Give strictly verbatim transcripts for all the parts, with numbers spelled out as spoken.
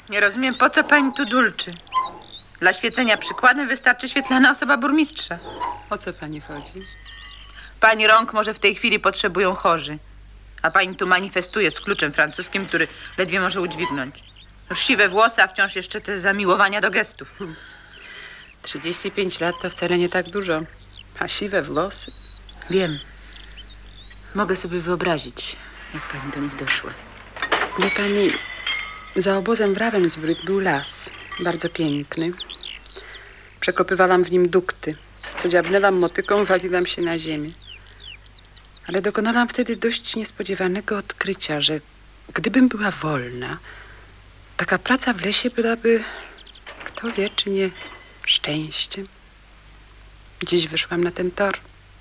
Nie rozumiem, po co pani tu dulczy. Dla świecenia przykładem wystarczy świetlana osoba burmistrza. O co pani chodzi? Pani rąk może w tej chwili potrzebują chorzy. A pani tu manifestuje z kluczem francuskim, który ledwie może udźwignąć. Już siwe włosy, a wciąż jeszcze te zamiłowania do gestów. trzydzieści pięć lat to wcale nie tak dużo. A siwe włosy? Wiem. Mogę sobie wyobrazić, jak pani do nich doszła. Wie pani, za obozem w Ravensbrück był las, bardzo piękny. Przekopywałam w nim dukty. Co dziabnęłam motyką, waliłam się na ziemię. Ale dokonałam wtedy dość niespodziewanego odkrycia, że gdybym była wolna, taka praca w lesie byłaby, kto wie, czy nie szczęściem. Dziś wyszłam na ten tor,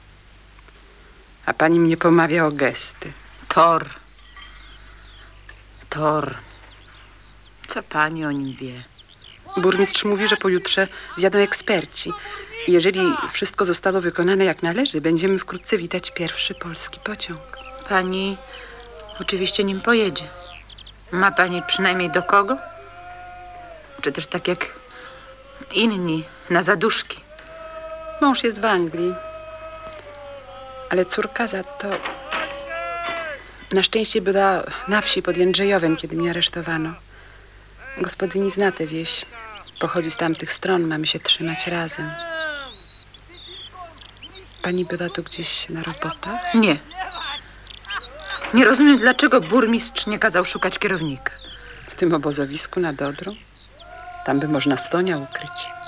a pani mnie pomawia o gesty. Tor. Tor. Co pani o nim wie? Burmistrz mówi, że pojutrze zjadą eksperci. I jeżeli wszystko zostało wykonane jak należy, będziemy wkrótce witać pierwszy polski pociąg. Pani oczywiście nim pojedzie. Ma pani przynajmniej do kogo? Czy też tak jak inni, na zaduszki? Mąż jest w Anglii, ale córka za to... Na szczęście była na wsi pod Jędrzejowem, kiedy mnie aresztowano. Gospodyni zna tę wieś. Pochodzi z tamtych stron, mamy się trzymać razem. Pani była tu gdzieś na robotach? Nie. Nie rozumiem, dlaczego burmistrz nie kazał szukać kierownika. W tym obozowisku nad Odrą? Tam by można stonia ukryć.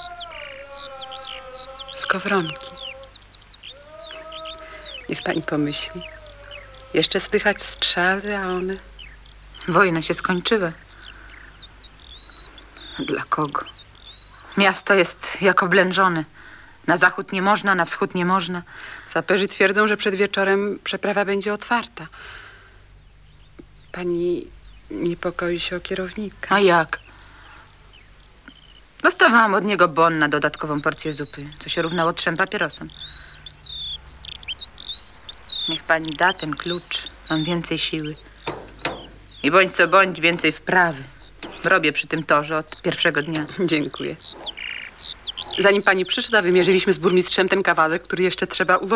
Skowronki. Niech pani pomyśli. Jeszcze słychać strzały, a one... Wojna się skończyła. Dla kogo? Miasto jest jak oblężone. Na zachód nie można, na wschód nie można. Saperzy twierdzą, że przed wieczorem przeprawa będzie otwarta. Pani niepokoi się o kierownika. A jak? Dostawałam od niego bon na dodatkową porcję zupy, co się równało trzem papierosom. Niech pani da ten klucz. Mam więcej siły. I bądź co bądź, więcej wprawy. Robię przy tym torze od pierwszego dnia. Dziękuję. Zanim pani przyszła, wymierzyliśmy z burmistrzem ten kawałek, który jeszcze trzeba ułożyć.